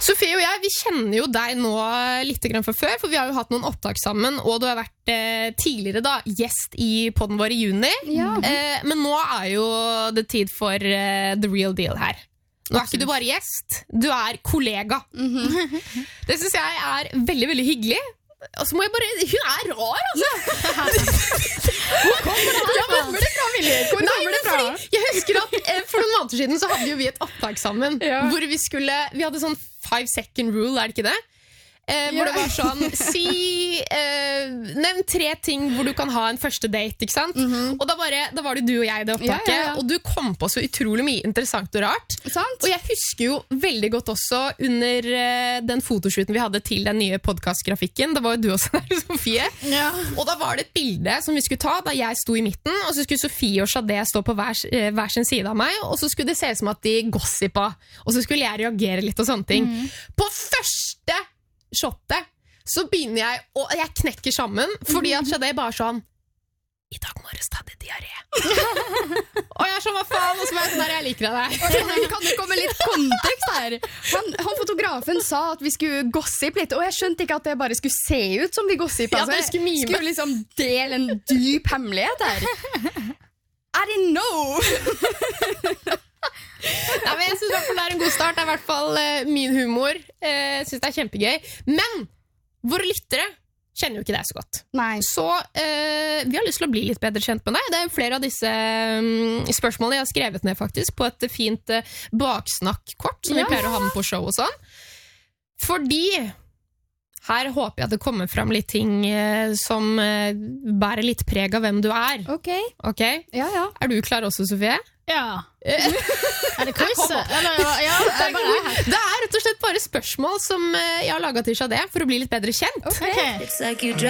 Sofie og jeg, vi kjenner jo deg nå litt grann fra før, for vi har jo hatt noen opptak sammen, og du har vært tidligere da, gjest i podden vår i juni. Ja. Men nå er jo det tid for the real deal her. Nå er ikke du bare gjest, du er kollega. Det synes jeg er veldig, veldig hyggelig. Og så må jeg bare, hun er rar, altså. Hvor kommer det fra, Vilje? Jeg husker at for noen måneder siden så hadde jo vi et opptak sammen, hvor vi hadde sånn 5-second rule, er det ikke det? Hvor det var sånn, nevn 3 ting hvor du kan ha en første date, ikke sant? Og da var det du og jeg i det opptaket, og du kom på så utrolig mye interessant og rart. Og jeg husker jo veldig godt også under den fotoshooten vi hadde til den nye podcastgrafikken, da var jo du også der, Sofie. Og da var det et bilde som vi skulle ta, da jeg sto i midten, og så skulle Sofie og Shadé stå på hver sin side av meg, og så skulle det se ut som at de gossipa, og så skulle jeg reagere litt og sånne ting. På første shotet, så begynner jeg, og jeg knekker sammen, fordi at Shadé bare sånn, i dag morges hadde diaré. Og jeg er sånn, hva faen, og så var jeg sånn der, jeg liker deg. Kan det komme litt kontekst her? Han fotografen sa at vi skulle gossip litt, og jeg skjønte ikke at det bare skulle se ut som vi gossip. Altså, jeg skulle liksom dele en dyp hemmelighet her. I didn't know! Nei, men jeg synes det er en god start. Det er i hvert fall min humor. Jeg synes det er kjempegøy. Men våre lyttere kjenner jo ikke deg så godt. Nei. Så vi har lyst til å bli litt bedre kjent med deg. Det er jo flere av disse spørsmålene jeg har skrevet ned faktisk på et fint baksnakkkort som vi pleier å ha med på show og sånn. Fordi her håper jeg at det kommer frem litt ting som bærer litt preg av hvem du er. Ok. Ja. Er du klar også, Sofie? Ja. Er det quiz? Det er rett og slett bare spørsmål som jeg har laget til Shadé for å bli litt bedre kjent. Okay.